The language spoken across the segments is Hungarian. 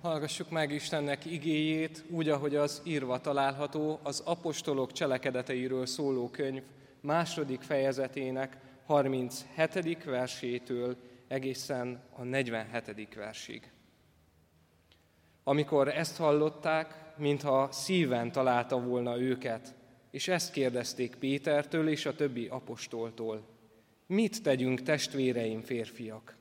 Hallgassuk meg Istennek igéjét, úgy, ahogy az írva található az apostolok cselekedeteiről szóló könyv 2. fejezetének 37. versétől egészen a 47. versig. Amikor ezt hallották, mintha szíven találta volna őket, és ezt kérdezték Pétertől és a többi apostoltól: mit tegyünk, testvéreim, férfiak?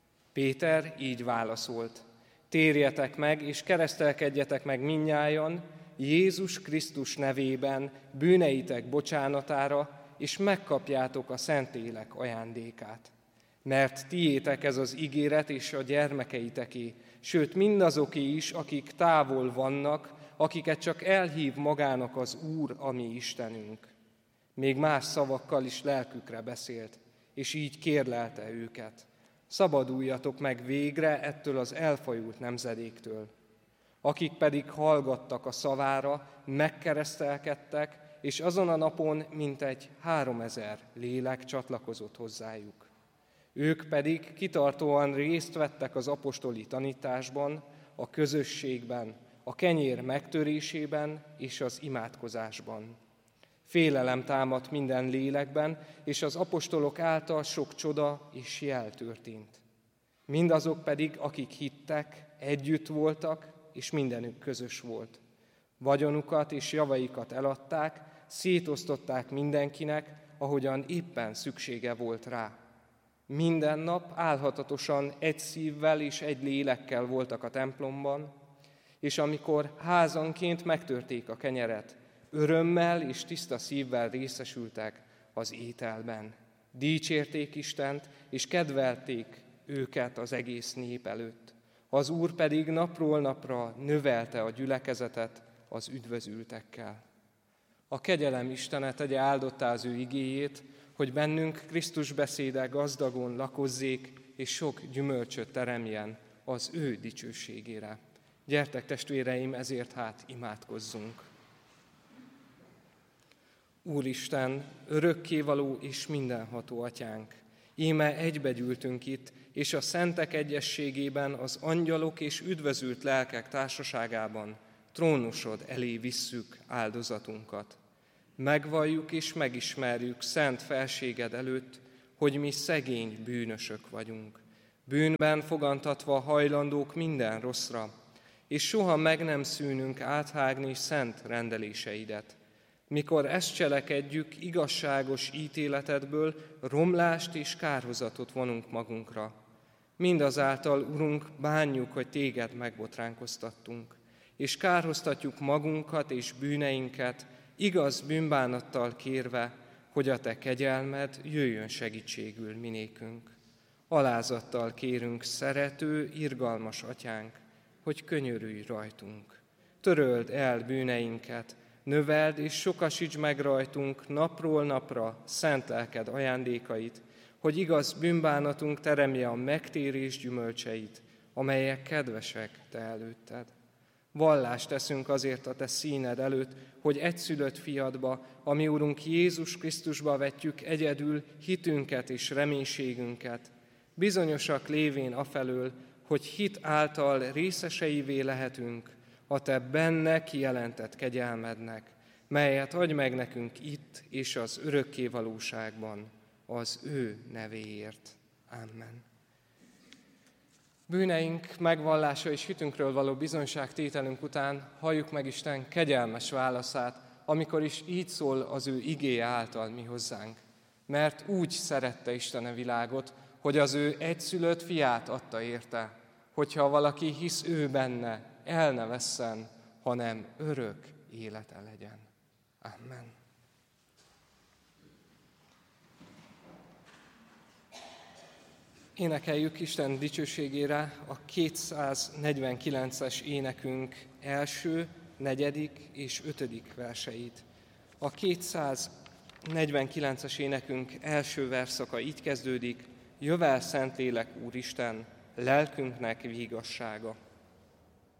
Péter így válaszolt: térjetek meg, és keresztelkedjetek meg mindnyájan Jézus Krisztus nevében bűneitek bocsánatára, és megkapjátok a Szentlélek ajándékát. Mert tiétek ez az ígéret, és a gyermekeiteké, sőt mindazoké is, akik távol vannak, akiket csak elhív magának az Úr, a mi Istenünk. Még más szavakkal is lelkükre beszélt, és így kérlelte őket: szabaduljatok meg végre ettől az elfajult nemzedéktől. Akik pedig hallgattak a szavára, megkeresztelkedtek, és azon a napon mintegy 3000 lélek csatlakozott hozzájuk. Ők pedig kitartóan részt vettek az apostoli tanításban, a közösségben, a kenyér megtörésében és az imádkozásban. Félelem támadt minden lélekben, és az apostolok által sok csoda és jel történt. Mindazok pedig, akik hittek, együtt voltak, és mindenük közös volt. Vagyonukat és javaikat eladták, szétosztották mindenkinek, ahogyan éppen szüksége volt rá. Minden nap álhatatosan egy szívvel és egy lélekkel voltak a templomban, és amikor házanként megtörték a kenyeret, örömmel és tiszta szívvel részesültek az ételben. Dicsérték Istent, és kedvelték őket az egész nép előtt. Az Úr pedig napról napra növelte a gyülekezetet az üdvözültekkel. A kegyelem Istene tegye áldottá az ő igéjét, hogy bennünk Krisztus beszéde gazdagon lakozzék, és sok gyümölcsöt teremjen az ő dicsőségére. Gyertek, testvéreim, ezért hát imádkozzunk. Úristen, örökkévaló és mindenható atyánk, íme egybegyűltünk itt, és a szentek egyességében, az angyalok és üdvözült lelkek társaságában trónusod elé visszük áldozatunkat. Megvalljuk és megismerjük szent felséged előtt, hogy mi szegény bűnösök vagyunk, bűnben fogantatva hajlandók minden rosszra, és soha meg nem szűnünk áthágni szent rendeléseidet. Mikor ezt cselekedjük, igazságos ítéletedből romlást és kárhozatot vonunk magunkra. Mindazáltal, Urunk, bánjuk, hogy téged megbotránkoztattunk, és kárhoztatjuk magunkat és bűneinket, igaz bűnbánattal kérve, hogy a te kegyelmed jöjjön segítségül minékünk. Alázattal kérünk, szerető, irgalmas atyánk, hogy könyörülj rajtunk. Töröld el bűneinket, növeld és sokasíts meg rajtunk napról napra szent lelked ajándékait, hogy igaz bűnbánatunk teremje a megtérés gyümölcseit, amelyek kedvesek te előtted. Vallást teszünk azért a te színed előtt, hogy egyszülött fiadba, a mi Urunk Jézus Krisztusba vetjük egyedül hitünket és reménységünket, bizonyosak lévén afelől, hogy hit által részeseivé lehetünk a te benne kijelentett kegyelmednek, melyet adj meg nekünk itt és az örökké valóságban, az ő nevéért. Amen. Bűneink megvallása és hitünkről való bizonyságtételünk után halljuk meg Isten kegyelmes válaszát, amikor is így szól az ő igéje által mi hozzánk. Mert úgy szerette Isten a világot, hogy az ő egyszülött fiát adta érte, hogyha valaki hisz ő benne, el ne vesszen, hanem örök élete legyen. Amen. Énekeljük Isten dicsőségére a 249-es énekünk első, 4. és 5. verseit. A 249-es énekünk első verszaka így kezdődik: jövel Szentlélek Úristen, lelkünknek vígassága.